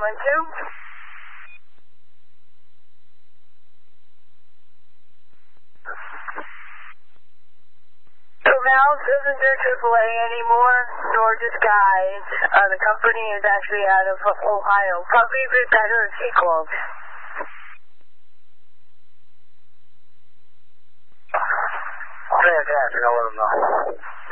912. So Mouse isn't their AAA anymore, nor Disguise. The company is actually out of Ohio. Probably a bit better sequel. Fantastic, I'll let them know.